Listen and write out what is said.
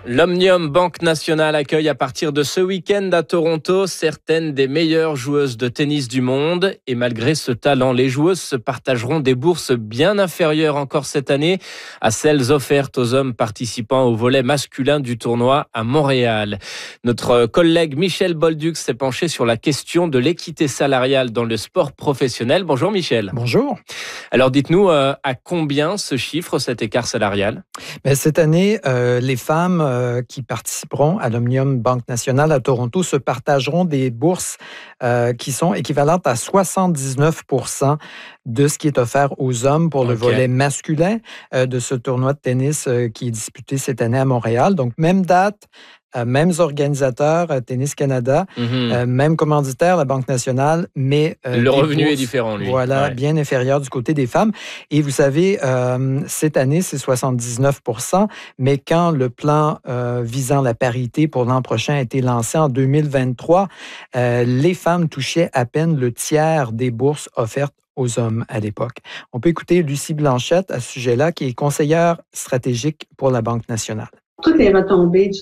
L'Omnium Banque Nationale accueille à partir de ce week-end à Toronto certaines des meilleures joueuses de tennis du monde. Et malgré ce talent, les joueuses se partageront des bourses bien inférieures encore cette année à celles offertes aux hommes participant au volet masculin du tournoi à Montréal. Notre collègue Michel Bolduc s'est penché sur la question de l'équité salariale dans le sport professionnel. Bonjour Michel. Bonjour. Alors dites-nous à combien se chiffre cet écart salarial? Cette année, les femmes qui participeront à l'Omnium Banque Nationale à Toronto se partageront des bourses qui sont équivalentes à 79% de ce qui est offert aux hommes pour le volet masculin de ce tournoi de tennis qui est disputé cette année à Montréal. Donc, même date, mêmes organisateurs, Tennis Canada, même commanditaire, la Banque nationale, mais le revenu est différent, lui. Voilà, bien inférieur du côté des femmes. Et vous savez, cette année, c'est 79%, mais quand le plan visant la parité pour l'an prochain a été lancé en 2023, les femmes touchaient à peine le tiers des bourses offertes aux hommes à l'époque. On peut écouter Lucie Blanchette à ce sujet-là, qui est conseillère stratégique pour la Banque nationale. Toutes les retombées du